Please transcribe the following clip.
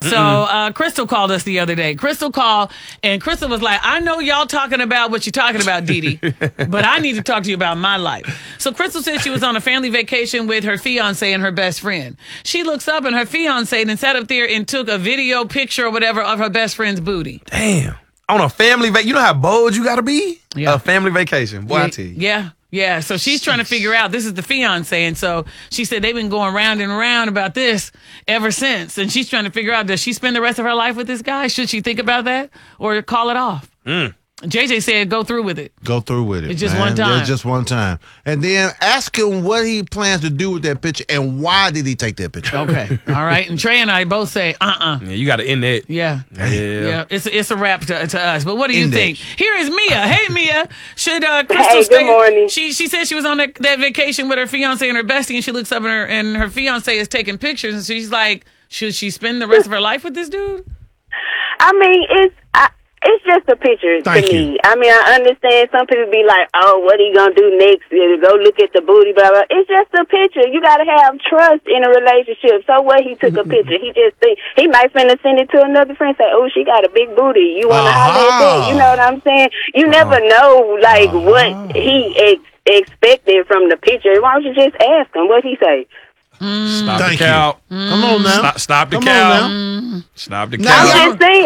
So Crystal called us the other day. Crystal called, and Crystal was like, I know y'all talking about what you're talking about, Dee Dee, but I need to talk to you about my life. So Crystal said she was on a family vacation with her fiance and her best friend. She looks up, and her fiance then sat up there and took a video picture or whatever of her best friend's booty. Damn. On a family vacation. You know how bold you got to be? Yeah. A family vacation. Boy, I tell you. Yeah. Yeah, so she's trying to figure out, this is the fiance, and so she said they've been going round and round about this ever since, and she's trying to figure out, does she spend the rest of her life with this guy? Should she think about that or call it off? JJ said go through with it. Go through with it. It's just one time. It's just one time. And then ask him what he plans to do with that picture and why did he take that picture. Okay. All right. And Trey and I both say, Yeah, you got to end that. Yeah. Yeah. It's a wrap to us. But what do you End think? it. Here is Mia. Hey, Mia. Should Crystal Hey, stay? good morning. She said she was on that vacation with her fiance and her bestie, and she looks up and her fiance is taking pictures, and she's like, should she spend the rest of her life with this dude? I mean, it's just a picture Thank to you. me. I mean, I understand some people be like, oh, what are you going to do next? Go look at the booty, blah, blah. It's just a picture. You got to have trust in a relationship. So what, he took a picture. He just think, he might finna send it to another friend, say, oh, she got a big booty. You want to holler at that? You know what I'm saying? You never know, like, what he expected from the picture. Why don't you just ask him what he say? Stop Thank the you. count. Come on now. Stop the Come count. on now. Stop the Now, I'm count. just saying.